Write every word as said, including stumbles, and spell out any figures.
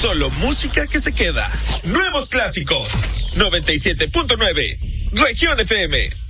Solo música que se queda. Nuevos clásicos. noventa y siete punto nueve. Región F M.